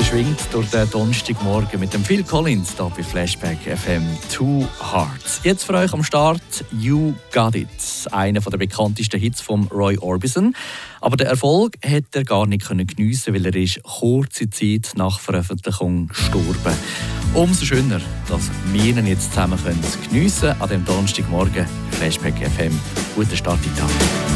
schwingt durch den Donnerstagmorgen mit dem Phil Collins hier bei Flashback FM Two Hearts. Jetzt für euch am Start You Got It, einer der bekanntesten Hits von Roy Orbison. Aber den Erfolg hätte er gar nicht geniessen, weil er ist kurze Zeit nach Veröffentlichung gestorben. Umso schöner, dass wir ihn jetzt zusammen geniessen können an dem Donnerstagmorgen. Flashback FM. Guten Start in den Tag.